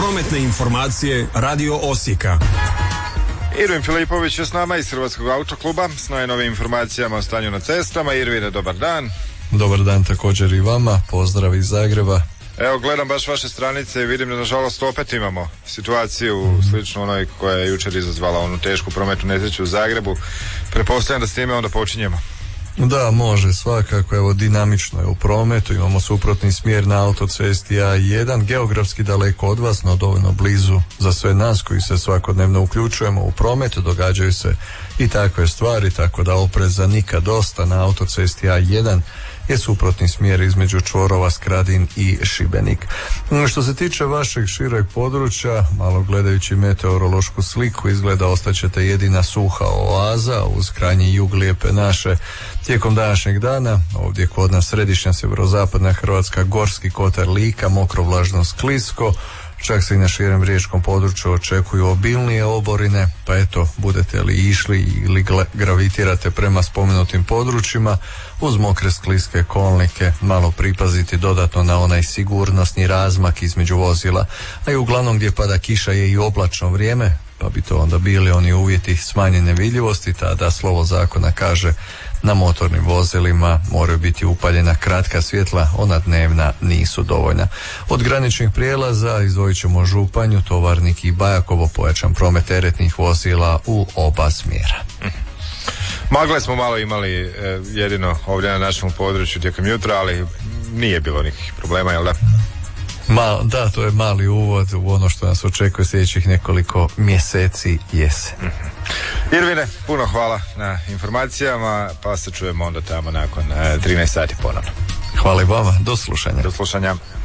Prometne informacije Radio Osijeka. Irvin Filipović je s nama iz Hrvatskog autokluba s najnovim informacijama o stanju na cestama. Irvine, dobar dan. Dobar dan također i vama, pozdrav iz Zagreba. Evo, gledam baš vaše stranice i vidim da nažalost opet imamo situaciju sličnu onoj koja je jučer izazvala onu tešku prometnu nesreću u Zagrebu. Pretpostavljam da s time onda počinjemo. Da, može, svakako, evo, dinamično je u prometu, imamo suprotni smjer na autocesti A1, geografski daleko od vas, no dovoljno blizu za sve nas koji se svakodnevno uključujemo u prometu, događaju se i takve stvari, tako da opreza nikad dosta. Na autocesti A1 je suprotni smjer između čvorova Skradin i Šibenik. Što se tiče vašeg šireg područja, malo gledajući meteorološku sliku, izgleda ostaćete jedina suha oaza uz krajnji jug lijepe naše tijekom današnjeg dana. Ovdje kod nas središnja sjeverozapadna Hrvatska, Gorski kotar, Lika, mokro, vlažno, sklisko. Čak se i na širem riječkom području očekuju obilnije oborine, pa eto, budete li išli ili gravitirate prema spomenutim područjima, uz mokre, skliske kolnike malo pripaziti dodatno na onaj sigurnosni razmak između vozila, a i uglavnom gdje pada kiša je i oblačno vrijeme, pa bi to onda bili oni uvjeti smanjene vidljivosti, tada slovo zakona kaže na motornim vozilima moraju biti upaljena kratka svjetla, ona dnevna nisu dovoljna. Od graničnih prijelaza izdvojit ćemo Županju, Tovarnik i Bajakovo, pojačan promet teretnih vozila u oba smjera. Magle smo malo imali jedino ovdje na našem području tijekom jutra, ali nije bilo nikakvih problema, jel da? Da, to je mali uvod u ono što nas očekuje sljedećih nekoliko mjeseci jesen. Irvine, puno hvala na informacijama, pa se čujemo onda tamo nakon 13 sati ponovno. Hvala i vama, do slušanja. Do slušanja.